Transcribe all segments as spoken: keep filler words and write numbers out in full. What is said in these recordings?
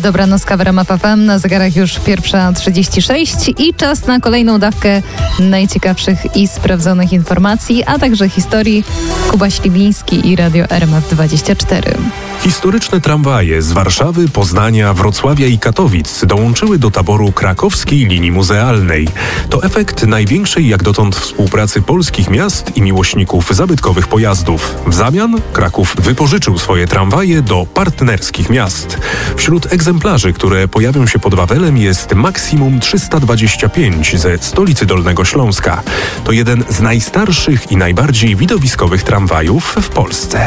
Dobranoc, K W R M F M, na zegarach już pierwsza trzydzieści sześć i czas na kolejną dawkę najciekawszych i sprawdzonych informacji, a także historii. Kuba Śliwiński i Radio R M F dwadzieścia cztery. Historyczne tramwaje z Warszawy, Poznania, Wrocławia i Katowic dołączyły do taboru krakowskiej linii muzealnej. To efekt największej jak dotąd współpracy polskich miast i miłośników zabytkowych pojazdów. W zamian Kraków wypożyczył swoje tramwaje do partnerskich miast. Wśród egzemplarzy, które pojawią się pod Wawelem, jest maksimum trzysta dwadzieścia pięć ze stolicy Dolnego Śląska. To jeden z najstarszych i najbardziej widowiskowych tramwajów w Polsce.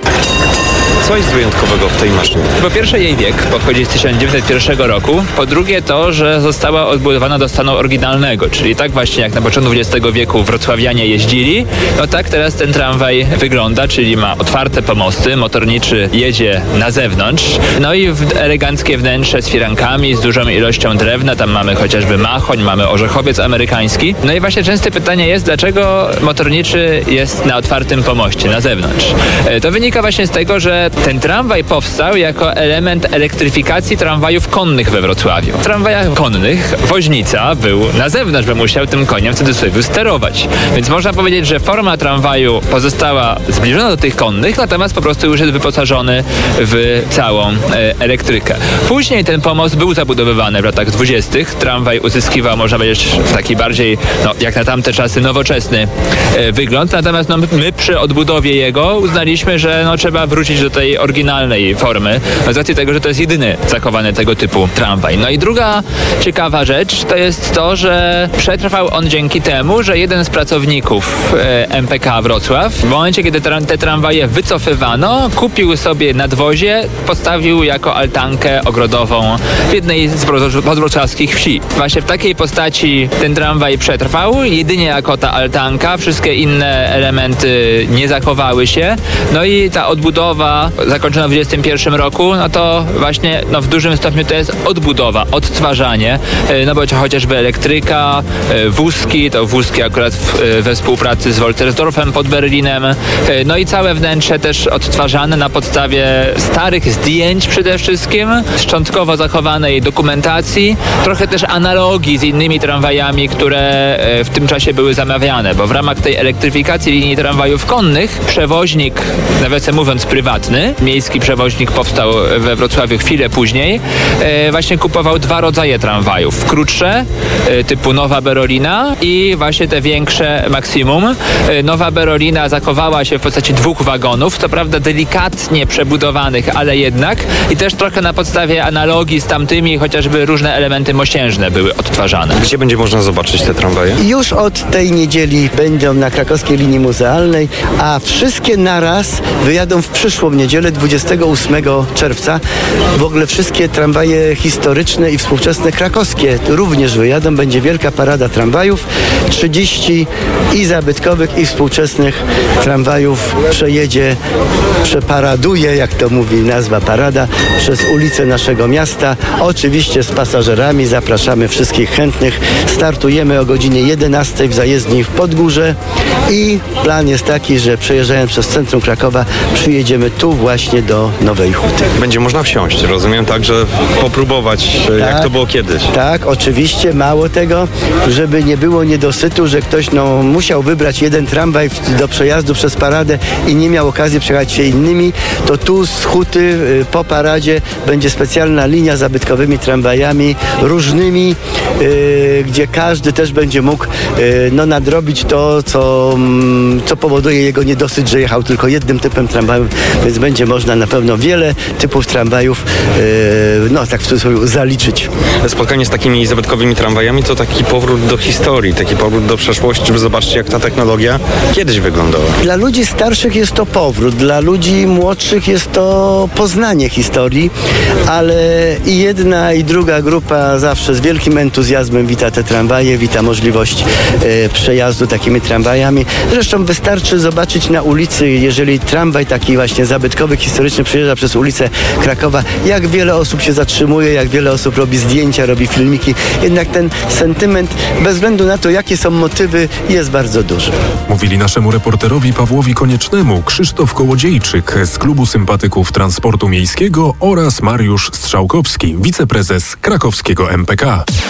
Co jest wyjątkowego w tej maszynie? Po pierwsze, jej wiek pochodzi z tysiąc dziewięćset pierwszego roku. Po drugie, to, że została odbudowana do stanu oryginalnego, czyli tak właśnie jak na początku dwudziestego wieku wrocławianie jeździli, no tak teraz ten tramwaj wygląda, czyli ma otwarte pomosty, motorniczy jedzie na zewnątrz, no i eleganckie wnętrze z firankami, z dużą ilością drewna, tam mamy chociażby machoń, mamy orzechowiec amerykański. No i właśnie częste pytanie jest, dlaczego motorniczy jest na otwartym pomoście, na zewnątrz. To wynika właśnie z tego, że ten tramwaj powstał jako element elektryfikacji tramwajów konnych we Wrocławiu. W tramwajach konnych woźnica był na zewnątrz, bo musiał tym koniem w cudzysłowie sterować. Więc można powiedzieć, że forma tramwaju pozostała zbliżona do tych konnych, natomiast po prostu już jest wyposażony w całą e, elektrykę. Później ten pomost był zabudowywany w latach dwudziestych. Tramwaj uzyskiwał, można powiedzieć, w taki bardziej, no, jak na tamte czasy, nowoczesny e, wygląd. Natomiast no, my przy odbudowie jego uznaliśmy, że no, trzeba wrócić do tej oryginalnej formy, z racji tego, że to jest jedyny zachowany tego typu tramwaj. No i druga ciekawa rzecz to jest to, że przetrwał on dzięki temu, że jeden z pracowników e, M P K Wrocław w momencie, kiedy tra- te tramwaje wycofywano, kupił sobie nadwozie, postawił jako altankę ogrodową w jednej z podwrocławskich wsi. Właśnie w takiej postaci ten tramwaj przetrwał, jedynie jako ta altanka, wszystkie inne elementy nie zachowały się. No i ta odbudowa zakończona w dwudziestym pierwszym roku, no to właśnie no w dużym stopniu to jest odbudowa, odtwarzanie, no bo chociażby elektryka, wózki, to wózki akurat w, we współpracy z Woltersdorfem pod Berlinem, no i całe wnętrze też odtwarzane na podstawie starych zdjęć przede wszystkim, szczątkowo zachowanej dokumentacji, trochę też analogii z innymi tramwajami, które w tym czasie były zamawiane, bo w ramach tej elektryfikacji linii tramwajów konnych przewoźnik, nawiasem mówiąc prywatny, miejski przewoźnik powstał we Wrocławiu chwilę później, e, właśnie kupował dwa rodzaje tramwajów. Krótsze, e, typu Nowa Berolina i właśnie te większe Maksimum. E, Nowa Berolina zachowała się w postaci dwóch wagonów, co prawda delikatnie przebudowanych, ale jednak i też trochę na podstawie analogii z tamtymi, chociażby różne elementy mosiężne były odtwarzane. Gdzie będzie można zobaczyć te tramwaje? Już od tej niedzieli będą na krakowskiej linii muzealnej, a wszystkie naraz wyjadą w przyszłą niedzielę, dwudziestego ósmego czerwca. W ogóle wszystkie tramwaje historyczne i współczesne krakowskie również wyjadą. Będzie wielka parada tramwajów. trzydzieści i zabytkowych, i współczesnych tramwajów przejedzie, przeparaduje, jak to mówi nazwa parada, przez ulice naszego miasta. Oczywiście z pasażerami. Zapraszamy wszystkich chętnych. Startujemy o godzinie jedenastej w zajezdni w Podgórze i plan jest taki, że przejeżdżając przez centrum Krakowa przyjedziemy tu właśnie do Nowej Huty. Będzie można wsiąść, rozumiem, także popróbować, tak, jak to było kiedyś. Tak, oczywiście. Mało tego, żeby nie było niedosytu, że ktoś no, musiał wybrać jeden tramwaj do przejazdu przez paradę i nie miał okazji przejechać się innymi, to tu z Huty po paradzie będzie specjalna linia z zabytkowymi tramwajami różnymi, yy, gdzie każdy też będzie mógł yy, no, nadrobić to, co, mm, co powoduje jego niedosyt, że jechał tylko jednym typem tramwaju, więc będzie można na pewno wiele typów tramwajów yy, no tak w cudzysłowie zaliczyć. Spotkanie z takimi zabytkowymi tramwajami to taki powrót do historii, taki powrót do przeszłości, żeby zobaczyć, jak ta technologia kiedyś wyglądała. Dla ludzi starszych jest to powrót, dla ludzi młodszych jest to poznanie historii, ale i jedna i druga grupa zawsze z wielkim entuzjazmem wita te tramwaje, wita możliwość e, przejazdu takimi tramwajami. Zresztą wystarczy zobaczyć na ulicy, jeżeli tramwaj taki właśnie zabytkowy zabytkowy, historyczny przejeżdża przez ulicę Krakowa, jak wiele osób się zatrzymuje, jak wiele osób robi zdjęcia, robi filmiki. Jednak ten sentyment, bez względu na to, jakie są motywy, jest bardzo duży. Mówili naszemu reporterowi Pawłowi Koniecznemu Krzysztof Kołodziejczyk z Klubu Sympatyków Transportu Miejskiego oraz Mariusz Strzałkowski, wiceprezes krakowskiego M P K.